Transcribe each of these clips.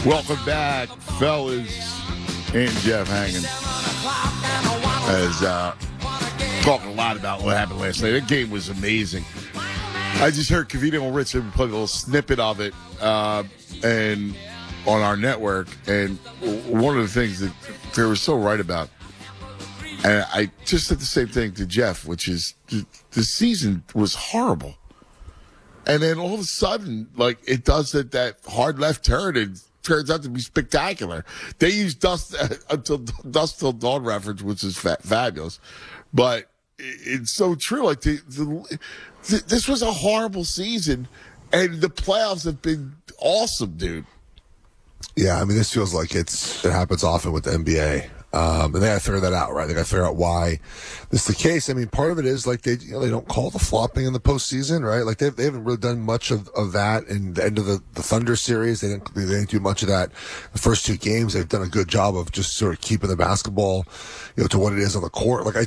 Welcome back, fellas, and Jeff Hangin has talking a lot about what happened last night. That game was amazing. I just heard Cavino and Rich play a little snippet of it and on our network, and one of the things that they were so right about, and I just said the same thing to Jeff, which is the season was horrible. And then all of a sudden, like, it does that hard left turn and turns out to be spectacular. They use Dust Till Dawn reference, which is fabulous. But it's so true. Like, this was a horrible season, and the playoffs have been awesome, dude. Yeah, I mean, this feels like it happens often with the NBA. And they got to figure that out, right? They got to figure out why this is the case. I mean, part of it is like they don't call the flopping in the postseason, right? Like they haven't really done much of that in the end of the Thunder series. They didn't do much of that. The first two games, they've done a good job of just sort of keeping the basketball, to what it is on the court. Like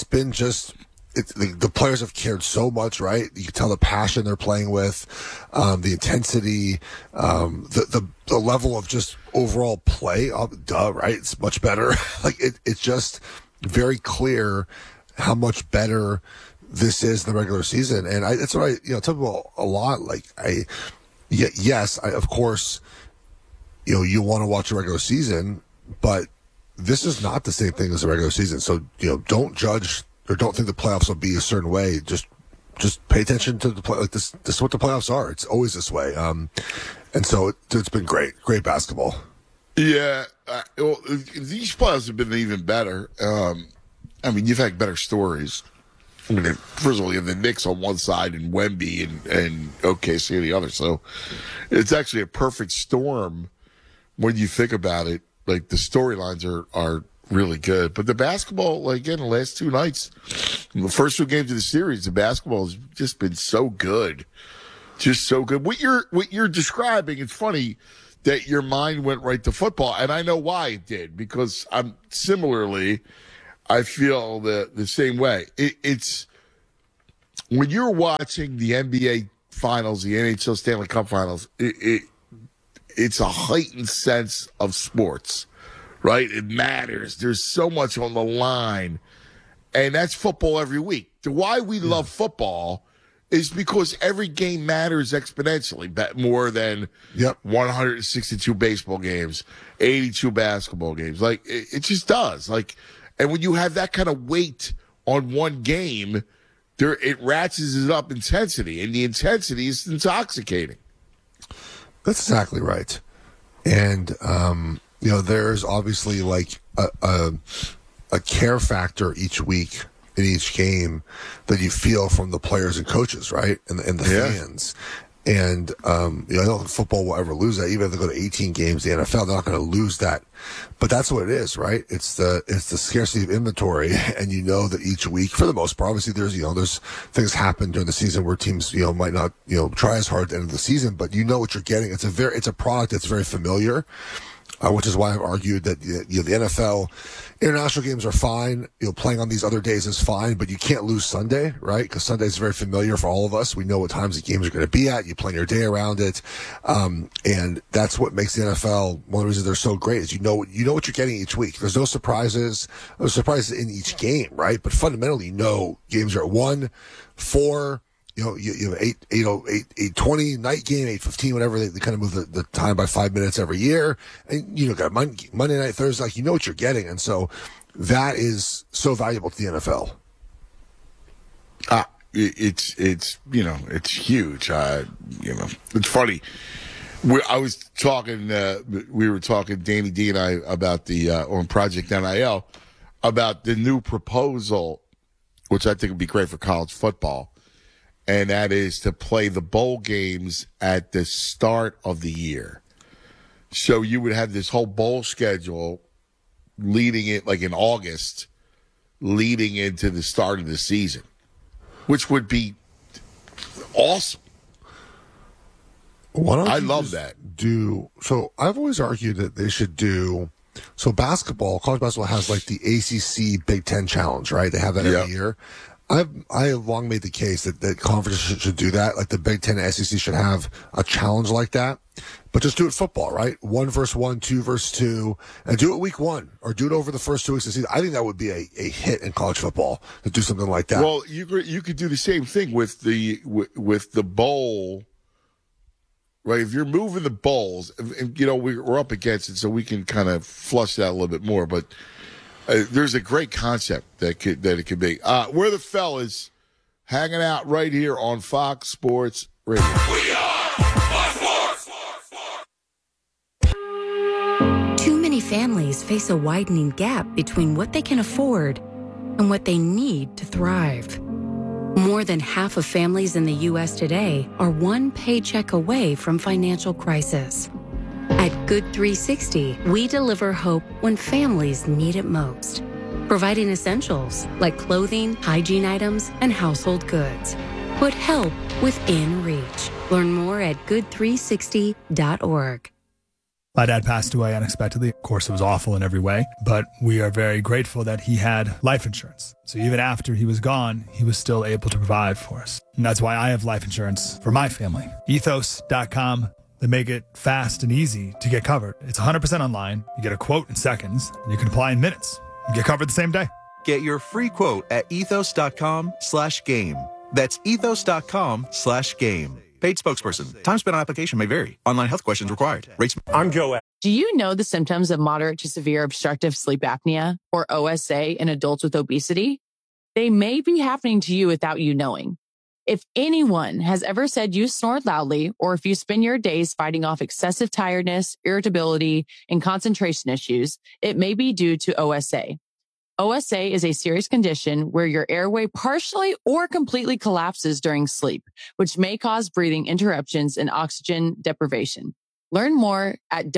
the players have cared so much, right? You can tell the passion they're playing with, the intensity, the level of just overall play. Right? It's much better. Like it's just very clear how much better this is in the regular season. And that's what I tell people a lot. Like of course, you want to watch a regular season, but this is not the same thing as a regular season. So, don't judge or don't think the playoffs will be a certain way. Just pay attention to the play. Like this is what the playoffs are. It's always this way. And so it's been great basketball. Yeah. These playoffs have been even better. I mean, you've had better stories. I mean, first of all, you have the Knicks on one side and Wemby and OKC on the other. So it's actually a perfect storm when you think about it. Like the storylines are really good. But the basketball, like, again, the last two nights, the first two games of the series, the basketball has just been so good. Just so good. What you're describing, it's funny that your mind went right to football, and I know why it did, because I feel the same way. It's when you're watching the NBA Finals, the NHL Stanley Cup Finals, it's a heightened sense of sports. Right? It matters. There's so much on the line. And that's football every week. Why we love football is because every game matters exponentially, more than 162 baseball games, 82 basketball games. Like, it just does. Like, and when you have that kind of weight on one game, it ratchets it up intensity, and the intensity is intoxicating. That's exactly right. And, there's obviously like a care factor each week in each game that you feel from the players and coaches, right? And the fans. And, I don't think football will ever lose that. Even if they go to 18 games, the NFL, they're not going to lose that. But that's what it is, right? It's the scarcity of inventory. And that each week, for the most part, obviously there's things happen during the season where teams, might not, try as hard at the end of the season, but what you're getting. It's a product that's very familiar. Which is why I've argued that the NFL international games are fine. Playing on these other days is fine, but you can't lose Sunday, right? Because Sunday is very familiar for all of us. We know what times the games are going to be at. You plan your day around it, and that's what makes the NFL one of the reasons they're so great. Is you know what you're getting each week. There's no surprises. There's surprises in each game, right? But fundamentally, games are at 1, 4. You have 8:20 night game, 8:15, whatever. They kind of move the time by 5 minutes every year. And, got Monday night, Thursday, like, what you're getting. And so that is so valuable to the NFL. It's huge. It's funny. We were talking, Danny D and I, about on Project NIL, about the new proposal, which I think would be great for college football. And that is to play the bowl games at the start of the year. So you would have this whole bowl schedule leading it, like in August, leading into the start of the season, which would be awesome. I love that. So I've always argued that they should do. So college basketball has like the ACC Big Ten Challenge, right? They have that every year. I have long made the case that conferences should do that. Like the Big Ten and SEC should have a challenge like that, but just do it football, right? 1 versus 1, 2 versus 2, and do it week 1 or do it over the first 2 weeks of the season. I think that would be a hit in college football to do something like that. Well, you could do the same thing with the bowl, right? If you're moving the bowls, and, we're up against it, so we can kind of flush that a little bit more, but. There's a great concept that it could be. We're the fellas hanging out right here on Fox Sports Radio. We are Fox Sports. Too many families face a widening gap between what they can afford and what they need to thrive. More than half of families in the U.S. today are one paycheck away from financial crisis. At Good 360, we deliver hope when families need it most, providing essentials like clothing, hygiene items, and household goods. Put help within reach. Learn more at good360.org. My dad passed away unexpectedly. Of course, it was awful in every way, but we are very grateful that he had life insurance. So even after he was gone, he was still able to provide for us. And that's why I have life insurance for my family. Ethos.com. They make it fast and easy to get covered. It's 100% online. You get a quote in seconds, and you can apply in minutes. You get covered the same day. Get your free quote at ethos.com/game. That's ethos.com/game. Paid spokesperson. Time spent on application may vary. Online health questions required. Rates. I'm Joe. Do you know the symptoms of moderate to severe obstructive sleep apnea, or OSA, in adults with obesity? They may be happening to you without you knowing. If anyone has ever said you snore loudly, or if you spend your days fighting off excessive tiredness, irritability, and concentration issues, it may be due to OSA. OSA is a serious condition where your airway partially or completely collapses during sleep, which may cause breathing interruptions and oxygen deprivation. Learn more at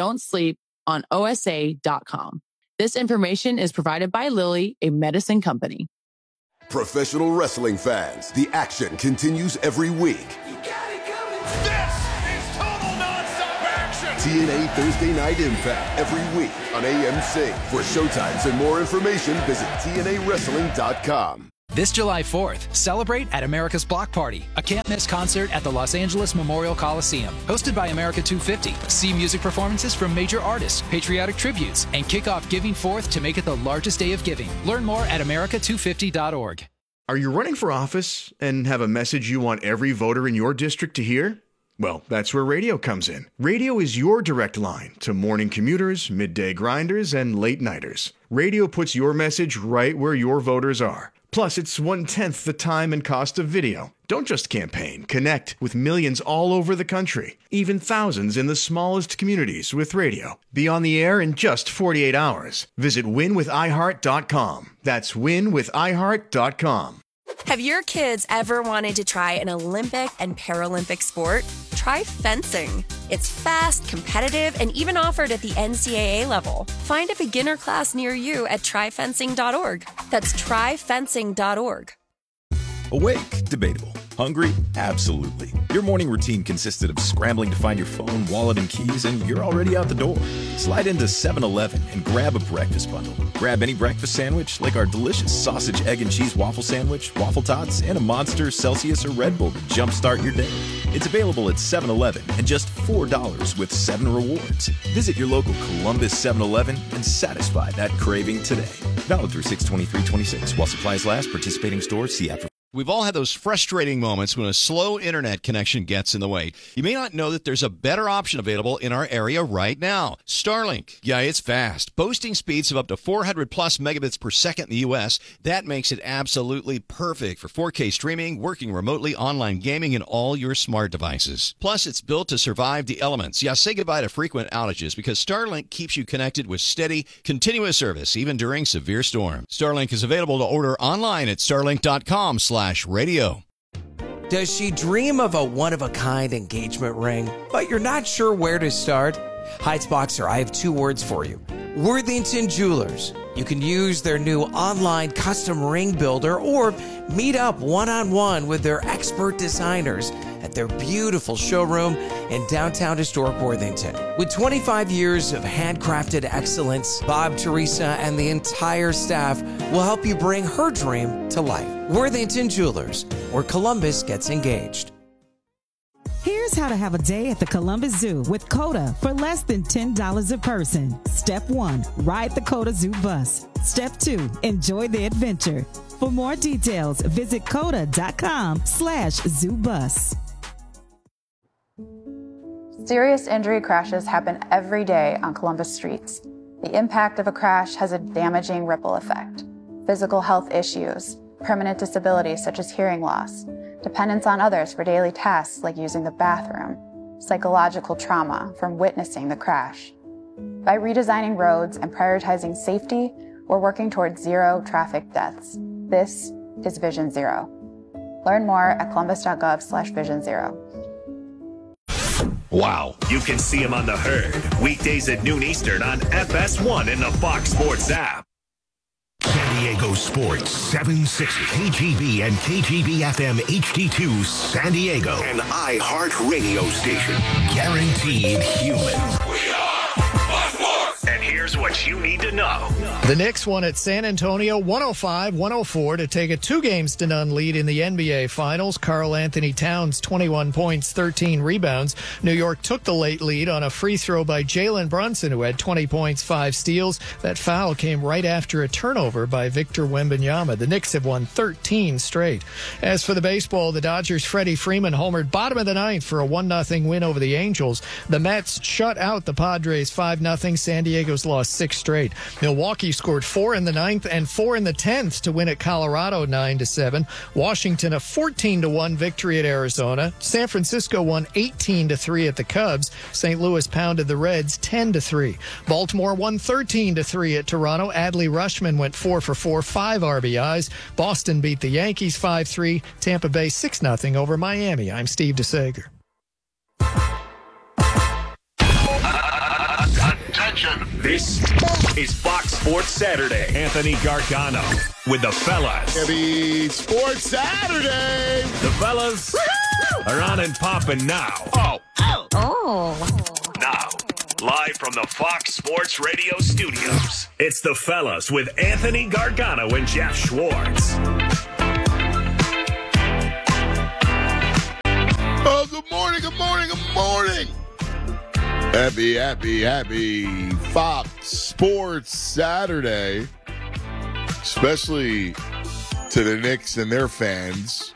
don'tsleeponosa.com. This information is provided by Lilly, a medicine company. Professional wrestling fans, the action continues every week. You got it coming. This is total nonstop action. TNA Thursday Night Impact every week on AMC. For showtimes and more information, visit TNAWrestling.com. This July 4th, celebrate at America's Block Party, a can't-miss concert at the Los Angeles Memorial Coliseum. Hosted by America 250. See music performances from major artists, patriotic tributes, and kick off Giving Forth to make it the largest day of giving. Learn more at america250.org. Are you running for office and have a message you want every voter in your district to hear? Well, that's where radio comes in. Radio is your direct line to morning commuters, midday grinders, and late nighters. Radio puts your message right where your voters are. Plus, it's 1/10 the time and cost of video. Don't just campaign. Connect with millions all over the country, even thousands in the smallest communities with radio. Be on the air in just 48 hours. Visit winwithiheart.com. That's winwithiheart.com. Have your kids ever wanted to try an Olympic and Paralympic sport? Try fencing. It's fast, competitive, and even offered at the NCAA level. Find a beginner class near you at tryfencing.org. That's tryfencing.org. Awake? Debatable. Hungry? Absolutely. Your morning routine consisted of scrambling to find your phone, wallet, and keys, and you're already out the door. Slide into 7-Eleven and grab a breakfast bundle. Grab any breakfast sandwich, like our delicious sausage, egg, and cheese waffle sandwich, waffle tots, and a Monster, Celsius, or Red Bull to jumpstart your day. It's available at 7-Eleven and just $4 with 7 rewards. Visit your local Columbus 7-Eleven and satisfy that craving today. Valid through 6/23/26 while supplies last. Participating stores. See app for. We've all had those frustrating moments when a slow internet connection gets in the way. You may not know that there's a better option available in our area right now. Starlink. Yeah, it's fast. Boasting speeds of up to 400 plus megabits per second in the U.S. That makes it absolutely perfect for 4K streaming, working remotely, online gaming, and all your smart devices. Plus, it's built to survive the elements. Yeah, say goodbye to frequent outages because Starlink keeps you connected with steady, continuous service, even during severe storms. Starlink is available to order online at starlink.com/radio. Does she dream of a one-of-a-kind engagement ring, but you're not sure where to start? Heights Boxer, I have 2 words for you. Worthington Jewelers. You can use their new online custom ring builder or meet up one-on-one with their expert designers at their beautiful showroom in downtown historic Worthington. With 25 years of handcrafted excellence, Bob, Teresa, and the entire staff will help you bring her dream to life. Worthington Jewelers, where Columbus gets engaged. Here's how to have a day at the Columbus Zoo with COTA for less than $10 a person. Step 1, ride the COTA Zoo bus. Step 2, enjoy the adventure. For more details, visit COTA.com/zoobus. Serious injury crashes happen every day on Columbus streets. The impact of a crash has a damaging ripple effect. Physical health issues, permanent disabilities such as hearing loss, dependence on others for daily tasks like using the bathroom, psychological trauma from witnessing the crash. By redesigning roads and prioritizing safety, we're working towards zero traffic deaths. This is Vision Zero. Learn more at columbus.gov/Vision Zero. Wow. You can see him on The Herd, weekdays at noon Eastern on FS1 in the Fox Sports app. San Diego Sports 760 KGB and KGB FM HD2 San Diego. An iHeartRadio station. Guaranteed human. And here's what you need to know. The Knicks won at San Antonio 105-104 to take a 2-0 lead in the NBA Finals. Karl Anthony Towns, 21 points, 13 rebounds. New York took the late lead on a free throw by Jalen Brunson, who had 20 points, 5 steals. That foul came right after a turnover by Victor Wembanyama. The Knicks have won 13 straight. As for the baseball, the Dodgers' Freddie Freeman homered bottom of the ninth for a 1-0 win over the Angels. The Mets shut out the Padres 5-0. San Diego's lost 6 straight. Milwaukee scored 4 in the 9th and 4 in the 10th to win at Colorado 9-7. Washington a 14-1 victory at Arizona. San Francisco won 18-3 at the Cubs. St. Louis pounded the Reds 10-3. Baltimore won 13-3 at Toronto. Adley Rutschman went 4 for 4, 5 RBIs. Boston beat the Yankees 5-3. Tampa Bay 6-0 over Miami. I'm Steve DeSager. Attention. This is Fox Sports Saturday. Anthony Gargano with the fellas. Happy Sports Saturday. The fellas are on and popping now. Now, live from the Fox Sports Radio studios, it's the fellas with Anthony Gargano and Jeff Schwartz. Oh, good morning, good morning, good morning. Happy Fox Sports Saturday, especially to the Knicks and their fans.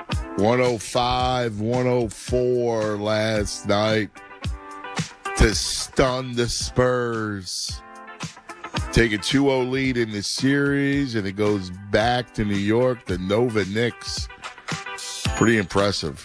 105-104 last night to stun the Spurs. Take a 2-0 lead in the series, and it goes back to New York, the Nova Knicks. Pretty impressive.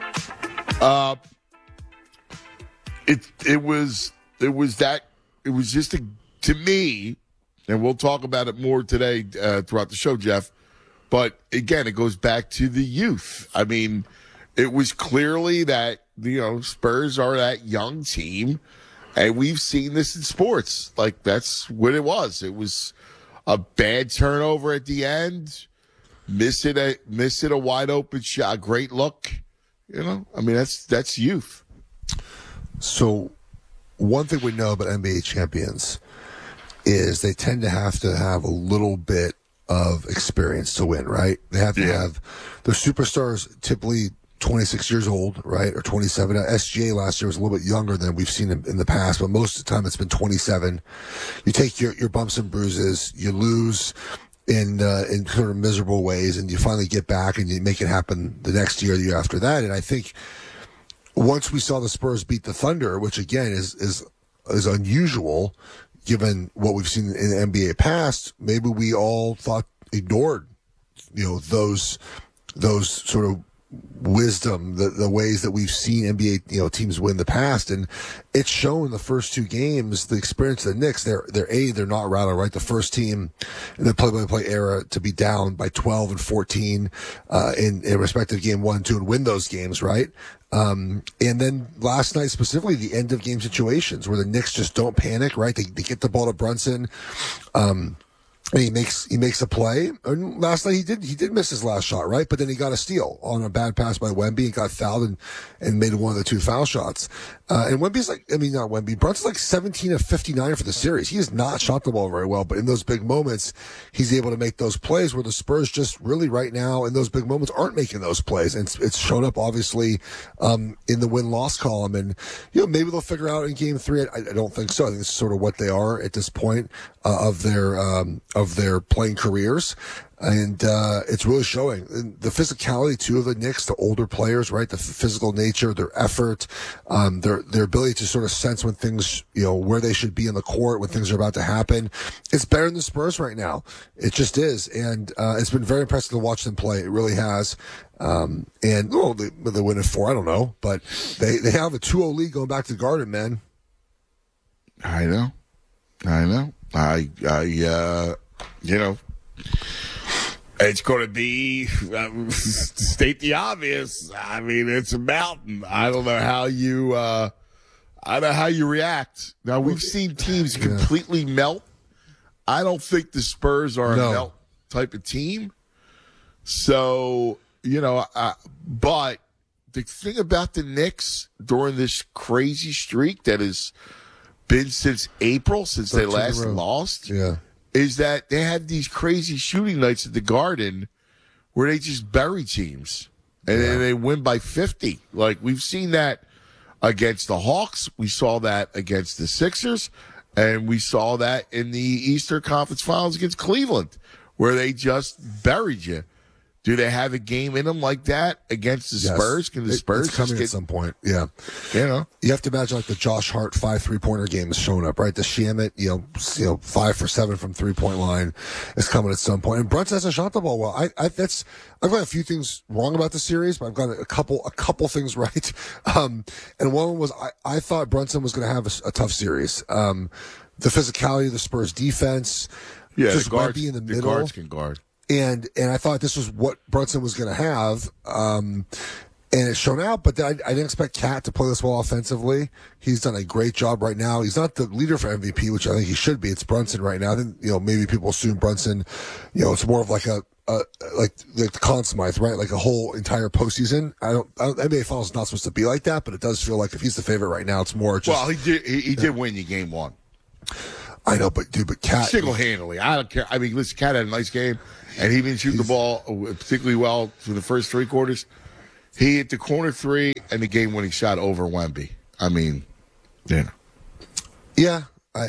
It was just to me, and we'll talk about it more today throughout the show, Jeff. But again, it goes back to the youth. I mean, it was clearly that Spurs are that young team, and we've seen this in sports. Like, that's what it was. It was a bad turnover at the end, miss it a wide open shot, great look. I mean, that's youth. So one thing we know about NBA champions is they tend to have a little bit of experience to win, right? They have to have their superstars typically 26 years old, right? Or 27. SGA last year was a little bit younger than we've seen in the past, but most of the time it's been 27. You take your bumps and bruises, you lose in sort of miserable ways, and you finally get back and you make it happen the next year, the year after that. And I think once we saw the Spurs beat the Thunder, which again is unusual given what we've seen in the NBA past, maybe we all ignored, those sort of wisdom, the ways that we've seen NBA teams win the past, and it's shown the first 2 games. The experience of the Knicks, they're not rattled, right? The first team in the play-by-play era to be down by 12 and 14 in respective game 1 and 2 and win those games, right? And then last night specifically, the end of game situations where the Knicks just don't panic, right? They get the ball to Brunson. And he makes a play. And last night he did miss his last shot, right? But then he got a steal on a bad pass by Wemby and got fouled and made one of the 2 foul shots. And Wemby's not Wemby. Brunson's like 17 of 59 for the series. He has not shot the ball very well, but in those big moments, he's able to make those plays where the Spurs just really right now in those big moments aren't making those plays. And it's shown up obviously in the win-loss column. And maybe they'll figure out in Game 3. I don't think so. I think this is sort of what they are at this point of their playing careers. And it's really showing. And the physicality, too, of the Knicks, the older players, right? The physical nature, their effort, their ability to sort of sense when things, where they should be in the court, when things are about to happen. It's better than the Spurs right now. It just is. And it's been very impressive to watch them play. It really has. And they win at 4, I don't know. But they have a 2-0 lead going back to the Garden, man. I know. It's going to be, state the obvious. I mean, it's a mountain. I don't know how you react. Now, we've seen teams completely melt. I don't think the Spurs are a melt type of team. So, but the thing about the Knicks during this crazy streak that has been since April, since they last lost, is that they had these crazy shooting nights at the Garden where they just bury teams and then they win by 50. Like, we've seen that against the Hawks. We saw that against the Sixers. And we saw that in the Eastern Conference Finals against Cleveland, where they just buried you. Do they have a game in them like that against the Spurs? Can the Spurs it's coming at some point? Yeah. You have to imagine like the Josh Hart 5 3-pointer game is showing up, right? The Shamet, 5 for 7 from 3-point line is coming at some point. And Brunson hasn't shot the ball well. I've got a few things wrong about the series, but I've got a couple things right. And one of them was I thought Brunson was going to have a tough series. The physicality of the Spurs defense, just might be in the middle. The guards can guard. And I thought this was what Brunson was going to have, and it's shown out. But I didn't expect Cat to play this well offensively. He's done a great job right now. He's not the leader for MVP, which I think he should be. It's Brunson right now. I think maybe people assume Brunson, it's more of like like the Conn Smythe, right? Like a whole entire postseason. NBA Finals is not supposed to be like that, but it does feel like if he's the favorite right now, it's more just. Well, he did win you game 1. I know, but Cat single-handedly. I don't care. I mean, listen, Cat had a nice game. And he didn't shoot the ball particularly well for the first 3 quarters. He hit the corner 3 and the game-winning shot over Wemby. I mean, Yeah.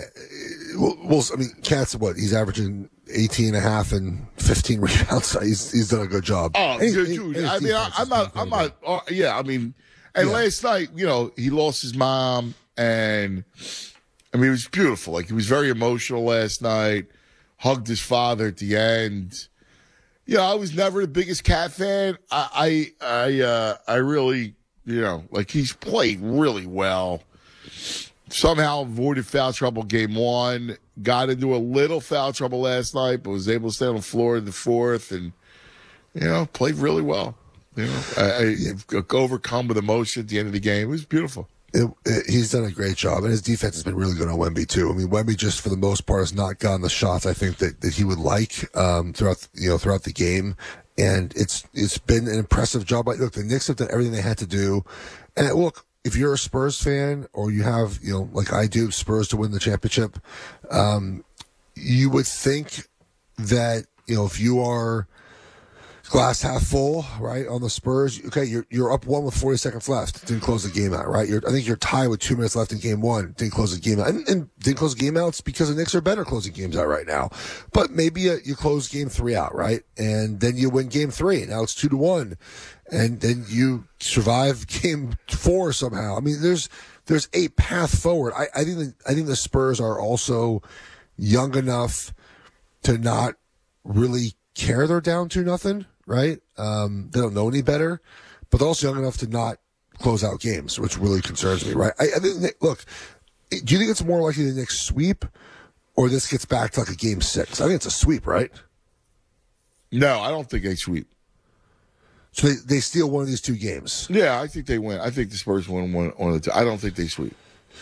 Cat's what? He's averaging 18.5 and 15 rebounds. He's done a good job. Oh, dude. I mean, I'm not. And last night, he lost his mom, and I mean, it was beautiful. Like, he was very emotional last night. Hugged his father at the end. I was never the biggest Cat fan. I really, he's played really well. Somehow avoided foul trouble game 1. Got into a little foul trouble last night, but was able to stay on the floor in the 4th and, played really well. Overcome with emotion at the end of the game. It was beautiful. He's done a great job, and his defense has been really good on Wemby too. I mean, Wemby just for the most part has not gotten the shots I think that he would like throughout the game, and it's been an impressive job. Look, the Knicks have done everything they had to do, and look, if you're a Spurs fan or you have like I do Spurs to win the championship, you would think that if you are glass half full, right, on the Spurs. Okay, you're up 1 with 40 seconds left. Didn't close the game out, right? I think you're tied with 2 minutes left in game 1. Didn't close the game out. And didn't close the game out. It's because the Knicks are better closing games out right now. But maybe you close game 3 out, right? And then you win game 3. Now it's 2-1. And then you survive game 4 somehow. I mean, there's a path forward. I think the Spurs are also young enough to not really care they're down 2-0. Right? They don't know any better, but they're also young enough to not close out games, which really concerns me, right? I think, look, do you think it's more likely the Knicks sweep or this gets back to like a game 6? I think it's a sweep, right? No, I don't think they sweep. So they steal one of these 2 games? Yeah, I think they win. I think the Spurs win one of the 2. I don't think they sweep.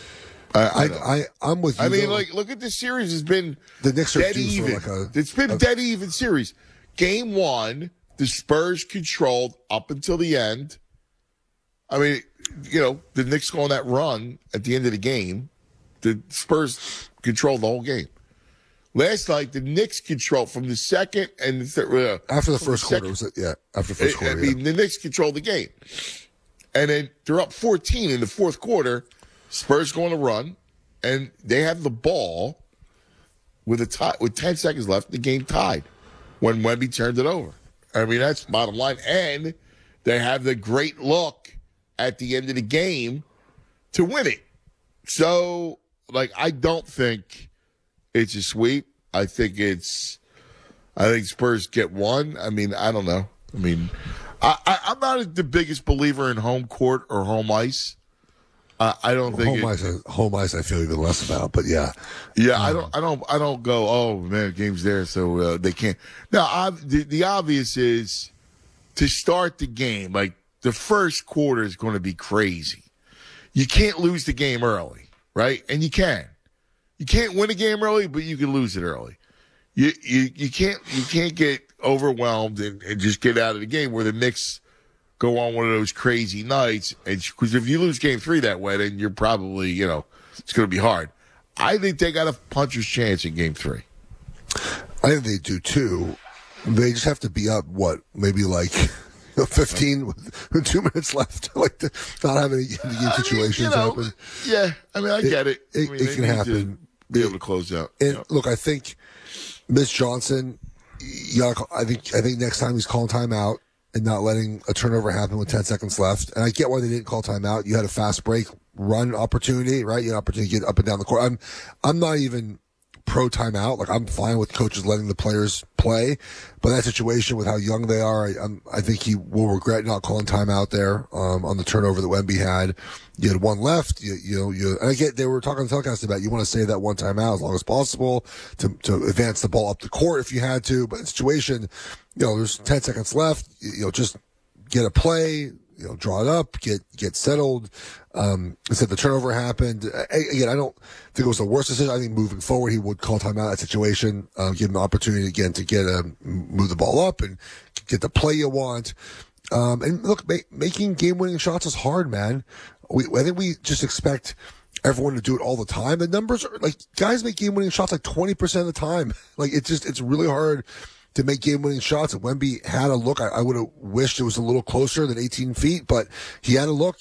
I'm with you. I mean, like, look at this series. It's been the Knicks are dead due even. for It's been dead even series. Game 1, the Spurs controlled up until the end. I mean, the Knicks go on that run at the end of the game. The Spurs controlled the whole game. Last night, the Knicks controlled from the second and the third. After the first quarter, after the first quarter. I mean, the Knicks controlled the game. And then they're up 14 in the fourth quarter. Spurs go on a run, and they have the ball with 10 seconds left. The game tied when Wemby turned it over. I mean, that's bottom line. And they have the great look at the end of the game to win it. So, I don't think it's a sweep. I think Spurs get one. I mean, I don't know. I mean, I'm not the biggest believer in home court or home ice. I don't think home ice. I feel even less about, but yeah. I don't go. Oh man, game's there, so they can't. Now, the obvious is to start the game. Like the first quarter is going to be crazy. You can't lose the game early, right? And you can. You can't win a game early, but you can lose it early. You can't get overwhelmed and just get out of the game where the Knicks go on one of those crazy nights. Because if you lose game 3 that way, then you're probably, it's going to be hard. I think they got a puncher's chance in game 3. I think they do too. They just have to be up, maybe 15 with 2 minutes left. Not having any game situations happen. Yeah, I mean, I get it. It can happen. Be able to close out. And look, I think Mitch Johnson, I think next time he's calling timeout and not letting a turnover happen with 10 seconds left. And I get why they didn't call timeout. You had a fast break run opportunity, right? You had an opportunity to get up and down the court. I'm not even pro timeout. I'm fine with coaches letting the players play, but that situation with how young they are, I think he will regret not calling timeout there on the turnover that Wemby had. You had one left. And I get they were talking on the telecast about you want to save that one timeout as long as possible to advance the ball up the court if you had to. But the situation, there's 10 seconds left. Just get a play. Draw it up, get settled. Instead, the turnover happened. Again, I don't think it was the worst decision. I think moving forward, he would call timeout that situation, give him the opportunity again to get move the ball up and get the play you want. And look, making game-winning shots is hard, man. I think we just expect everyone to do it all the time. The numbers are guys make game-winning shots 20% of the time. It's really hard to make game-winning shots. And Wemby had a look. I would have wished it was a little closer than 18 feet, but he had a look.